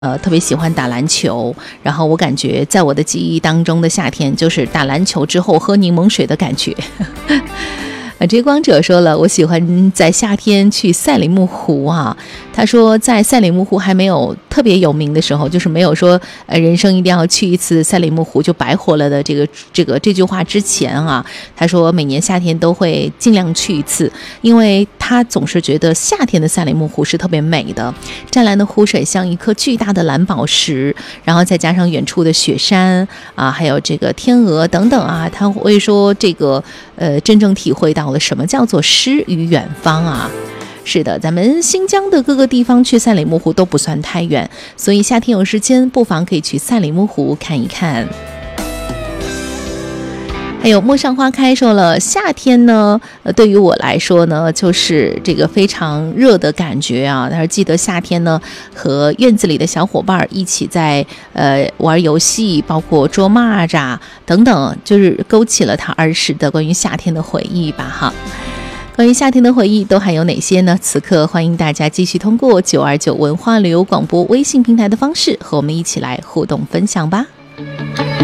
特别喜欢打篮球，然后我感觉在我的记忆当中的夏天就是打篮球之后喝柠檬水的感觉。追光者说了，我喜欢在夏天去赛里木湖啊。他说在赛里木湖还没有特别有名的时候，就是没有说人生一定要去一次赛里木湖就白活了的这句话之前啊，他说每年夏天都会尽量去一次，因为他总是觉得夏天的赛里木湖是特别美的，湛蓝的湖水像一颗巨大的蓝宝石，然后再加上远处的雪山啊，还有这个天鹅等等啊，他会说这个真正体会到了什么叫做诗与远方啊。是的，咱们新疆的各个地方去赛里木湖都不算太远，所以夏天有时间不妨可以去赛里木湖看一看。还有陌上花开说了，夏天呢对于我来说呢就是这个非常热的感觉啊。他说记得夏天呢和院子里的小伙伴一起在玩游戏，包括捉蚂蚱等等，就是勾起了他儿时的关于夏天的回忆吧哈。关于夏天的回忆都还有哪些呢？此刻欢迎大家继续通过929文化旅游广播微信平台的方式和我们一起来互动分享吧。